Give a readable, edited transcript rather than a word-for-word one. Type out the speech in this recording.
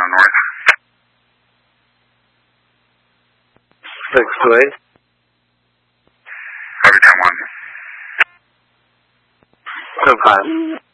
north. 6 to 8. Every time 1. 10-5.